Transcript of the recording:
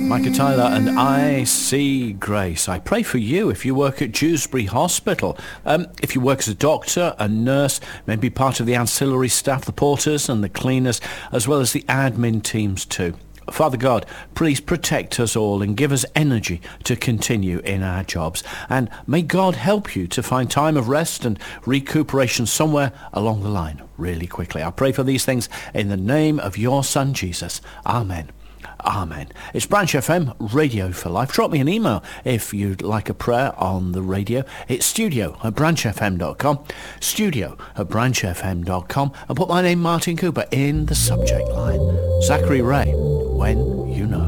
Micah Tyler and I See Grace. I pray for you if you work at Dewsbury Hospital. If you work as a doctor, a nurse, maybe part of the ancillary staff, the porters and the cleaners, as well as the admin teams too. Father God, please protect us all and give us energy to continue in our jobs. And may God help you to find time of rest and recuperation somewhere along the line really quickly. I pray for these things in the name of your Son, Jesus. Amen. Amen. It's Branch FM, Radio for Life. Drop me an email if you'd like a prayer on the radio. It's studio@branchfm.com, studio@branchfm.com, and put my name, Martin Cooper, in the subject line. Zachary Ray, When You Know.